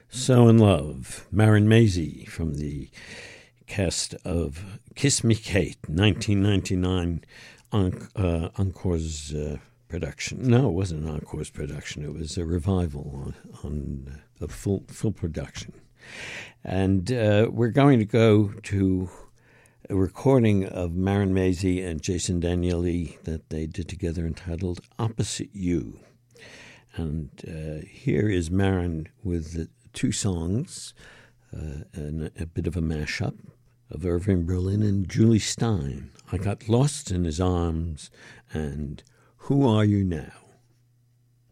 So in Love, Marin Mazzie from the cast of Kiss Me Kate, 1999 Encore's production. No, it wasn't an Encore's production. It was a revival on a full production. And we're going to go to a recording of Marin Mazzie and Jason Danieli that they did together entitled Opposite You. And here is Marin with two songs, and a bit of a mashup of Irving Berlin and Julie Stein. I Got Lost in His Arms and Who Are You Now?